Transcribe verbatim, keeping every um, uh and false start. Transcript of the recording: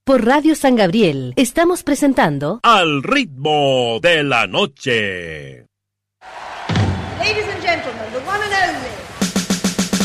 Por Radio San Gabriel estamos presentando Al ritmo de la noche. Ladies and gentlemen, the one and only